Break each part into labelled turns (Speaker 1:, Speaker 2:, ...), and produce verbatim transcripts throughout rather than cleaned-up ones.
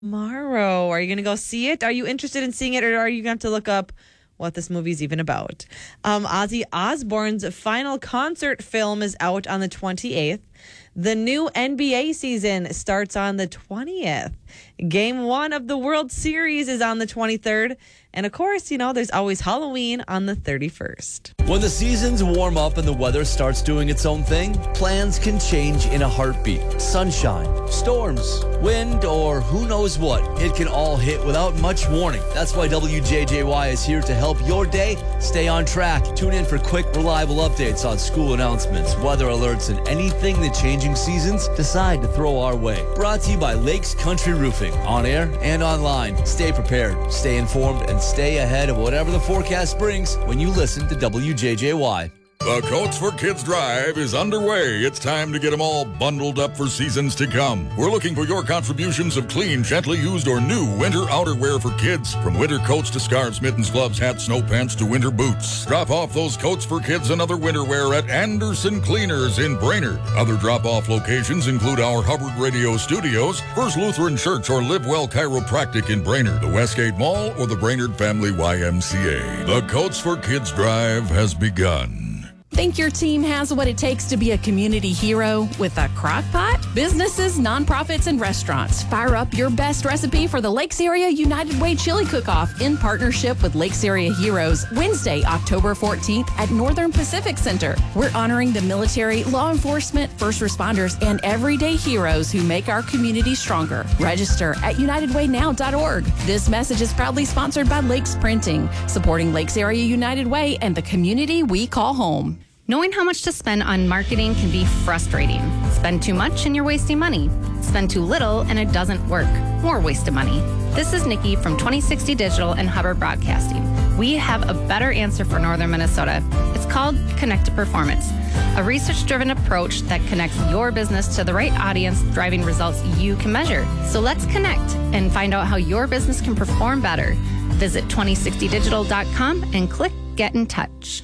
Speaker 1: tomorrow. Are you going to go see it? Are you interested in seeing it, or are you going to have to look up what this movie's even about? Um, Ozzy Osbourne's final concert film is out on the twenty-eighth. The new N B A season starts on the twentieth. Game one of the World Series is on the twenty-third. And of course, you know, there's always Halloween on the thirty-first.
Speaker 2: When the seasons warm up and the weather starts doing its own thing, plans can change in a heartbeat. Sunshine, storms, wind, or who knows what. It can all hit without much warning. That's why W J J Y is here to help your day stay on track. Tune in for quick, reliable updates on school announcements, weather alerts, and anything the changing seasons decide to throw our way. Brought to you by Lakes Country Roofing, on air and online. Stay prepared, stay informed, and stay ahead of whatever the forecast brings when you listen to W J J Y.
Speaker 3: The Coats for Kids Drive is underway. It's time to get them all bundled up for seasons to come. We're looking for your contributions of clean, gently used, or new winter outerwear for kids. From winter coats to scarves, mittens, gloves, hats, snow pants to winter boots. Drop off those coats for kids and other winter wear at Anderson Cleaners in Brainerd. Other drop-off locations include our Hubbard Radio Studios, First Lutheran Church, or Live Well Chiropractic in Brainerd, the Westgate Mall, or the Brainerd Family Y M C A. The Coats for Kids Drive has begun.
Speaker 4: Think your team has what it takes to be a community hero with a crock pot? Businesses, nonprofits, and restaurants, fire up your best recipe for the Lakes Area United Way Chili Cook-Off in partnership with Lakes Area Heroes, Wednesday, October fourteenth at Northern Pacific Center. We're honoring the military, law enforcement, first responders, and everyday heroes who make our community stronger. Register at united way now dot org. This message is proudly sponsored by Lakes Printing, supporting Lakes Area United Way and the community we call home.
Speaker 5: Knowing how much to spend on marketing can be frustrating. Spend too much and you're wasting money. Spend too little and it doesn't work. More wasted money. This is Nikki from twenty sixty Digital and Hubbard Broadcasting. We have a better answer for Northern Minnesota. It's called Connected Performance, a research-driven approach that connects your business to the right audience, driving results you can measure. So let's connect and find out how your business can perform better. Visit twenty sixty digital dot com and click Get in Touch.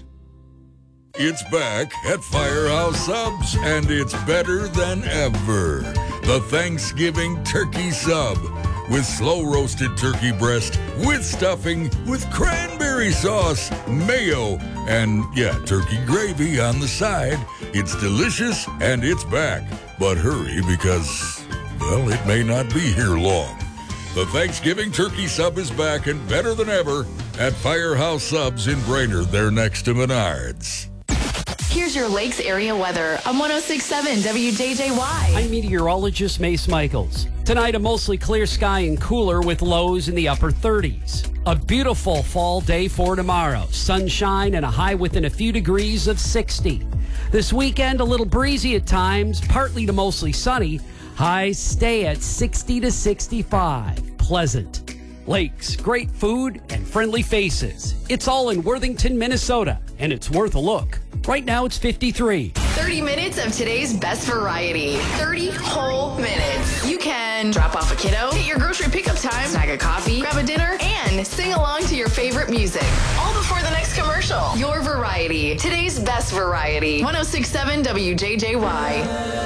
Speaker 3: It's back at Firehouse Subs, and it's better than ever. The Thanksgiving Turkey Sub with slow-roasted turkey breast, with stuffing, with cranberry sauce, mayo, and, yeah, turkey gravy on the side. It's delicious, and it's back. But hurry, because, well, it may not be here long. The Thanksgiving Turkey Sub is back and better than ever at Firehouse Subs in Brainerd. They're next to Menards.
Speaker 6: Here's your Lakes area weather on one oh six point seven W J J Y.
Speaker 7: I'm meteorologist Mace Michaels. Tonight, a mostly clear sky and cooler with lows in the upper thirties. A beautiful fall day for tomorrow. Sunshine and a high within a few degrees of sixty. This weekend, a little breezy at times, partly to mostly sunny. Highs stay at sixty to sixty-five. Pleasant. Lakes, great food, and friendly faces. It's all in Worthington, Minnesota, and it's worth a look. Right now, it's fifty-three.
Speaker 6: thirty minutes of today's best variety. thirty whole minutes. You can drop off a kiddo, hit your grocery pickup time, snag a coffee, grab a dinner, and sing along to your favorite music. All before the next commercial. Your variety. Today's best variety. one oh six point seven W J J Y.